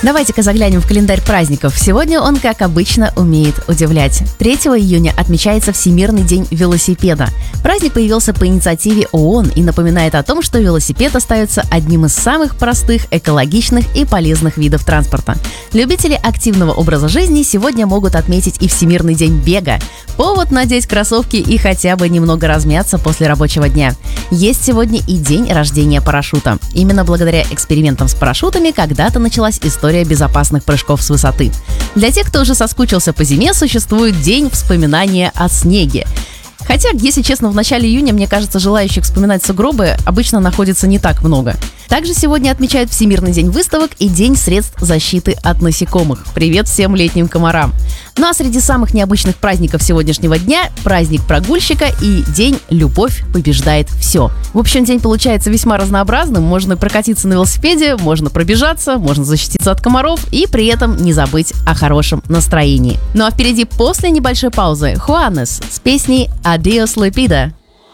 Давайте-ка заглянем в календарь праздников. Сегодня он, как обычно, умеет удивлять. 3 июня отмечается Всемирный день велосипеда. Праздник появился по инициативе ООН и напоминает о том, что велосипед остается одним из самых простых, экологичных и полезных видов транспорта. Любители активного образа жизни сегодня могут отметить и Всемирный день бега. Повод надеть кроссовки и хотя бы немного размяться после рабочего дня. Есть сегодня и день рождения парашюта. Именно благодаря экспериментам с парашютами когда-то началась история безопасных прыжков с высоты. Для тех, кто уже соскучился по зиме, существует день вспоминания о снеге. Хотя, если честно, в начале июня, мне кажется, желающих вспоминать сугробы обычно находится не так много. Также сегодня отмечают Всемирный день выставок и День средств защиты от насекомых. Привет всем летним комарам! Ну а среди самых необычных праздников сегодняшнего дня – праздник прогульщика и день «Любовь побеждает все». В общем, день получается весьма разнообразным. Можно прокатиться на велосипеде, можно пробежаться, можно защититься от комаров и при этом не забыть о хорошем настроении. Ну а впереди после небольшой паузы Juanes с песней «Adios Lepida».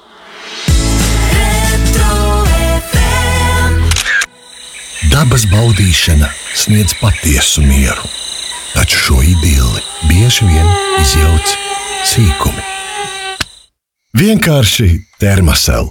Dabas baudīšana sniedz patiesu mieru, taču šo idilli bieži vien izjauc sīkumi. Vienkārši Thermacell.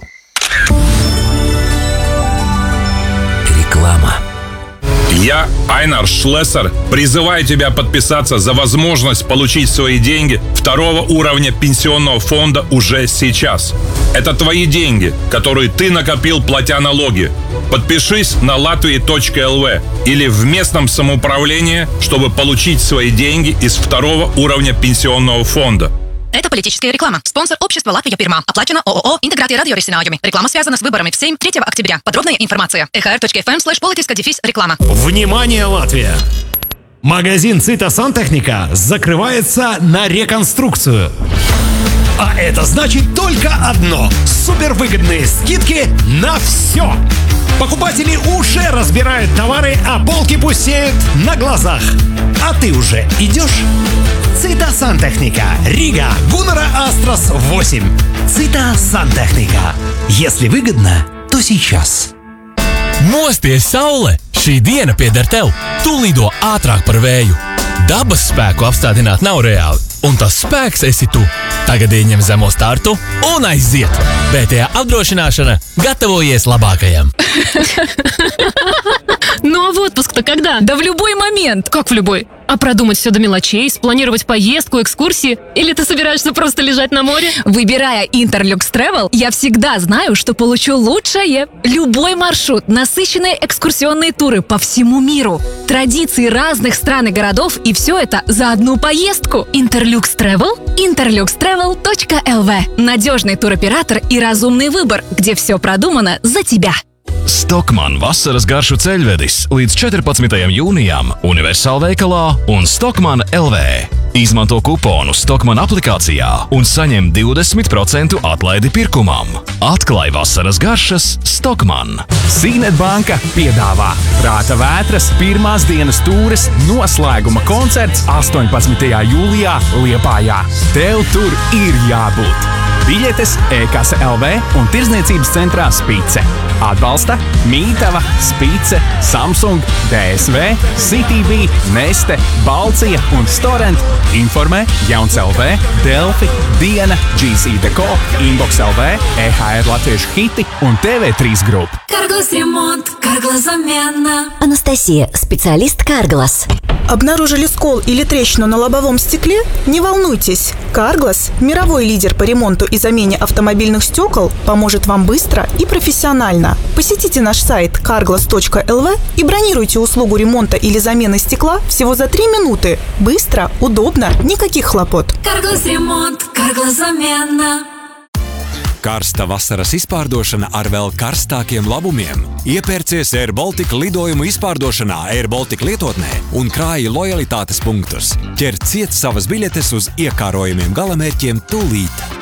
Реклама. Я, Айнар Шлессер, призываю тебя подписаться за возможность получить свои деньги второго уровня пенсионного фонда уже сейчас. Это твои деньги, которые ты накопил, платя налоги. Подпишись на latvia.lv или в местном самоуправлении, чтобы получить свои деньги из второго уровня пенсионного фонда. Это политическая реклама. Спонсор общества «Латвия Пирма». Оплачено ООО «Интеграция радиоресинājumi». Реклама связана с выборами в Сейм 3 октября. Подробная информация. ehr.fm/politiska-reklama. Внимание, Латвия! Магазин «Цита Сантехника» закрывается на реконструкцию. А это значит только одно – супервыгодные скидки на все. Покупатели уже разбирают товары, а полки пустеют на глазах. А ты уже идешь? Цита Сантехника. Рига. Гуннера Астрас 8. Цита Сантехника. Если выгодно, то сейчас. Mosties, saule! Šī diena pieder tev! Tu lido ātrāk par vēju! Dabas spēku apstādināt nav reāli, un tas spēks esi tu! Tagad ieņem zemo startu un aiziet! BTA apdrošināšana gatavojies labākajam! Ну а в отпуск-то когда? Да в любой момент! Как в любой? А продумать все до мелочей, спланировать поездку, экскурсии? Или ты собираешься просто лежать на море? Выбирая Interlux Travel, я всегда знаю, что получу лучшее. Любой маршрут, насыщенные экскурсионные туры по всему миру, традиции разных стран и городов, и все это за одну поездку. Interlux Travel? interluxtravel.lv. Надежный туроператор и разумный выбор, где все продумано за тебя. Stockmann vasaras garšu ceļvedis līdz 14. jūnijam Universāla veikalā un Stockmann LV. Izmanto kuponu Stockmann aplikācijā un saņem 20% atlaidi pirkumam. Atklāj vasaras garšas Stockmann. Signet banka piedāvā Prāta vētras pirmās dienas tūres noslēguma koncerts 18. jūlijā Liepājā. Tev tur ir jābūt! Biļetes e-kase LV un tirdzniecības centrā Spice. Atbalsta Mītava, Spice, Samsung, DSV, CTV, Neste, Balcija un Storent. Informē Jauns LV, Delfi, Diena, GC Deco, Inbox LV, EHR Latviešu hiti un TV3 Group. Карглас ремонт, Карглас замена. Анастасия, специалист Карглас. Обнаружили скол или трещину на лобовом стекле? Не волнуйтесь. Карглас, мировой лидер по ремонту и замене автомобильных стекол, поможет вам быстро и профессионально. Посетите наш сайт carglass.lv и бронируйте услугу ремонта или замены стекла всего за 3 минуты. Быстро, удобно, никаких хлопот. Карглас ремонт, Карглас замена. Karsta vasaras izpārdošana ar vēl karstākiem labumiem. Iepērcies Air Baltica lidojumu izpārdošanā Air Baltica lietotnē un krāji lojalitātes punktus. Ķer ciet savas biļetes uz iekārojumiem galamērķiem tūlīt.